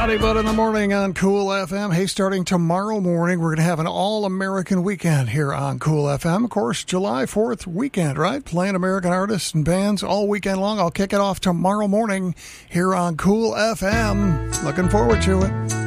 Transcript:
Naughty Bud in the morning on Cool FM. Hey, starting tomorrow morning, we're going to have an all-American weekend here on Cool FM. Of course, July 4th weekend, right? Playing American artists and bands all weekend long. I'll kick it off tomorrow morning here on Cool FM. Looking forward to it.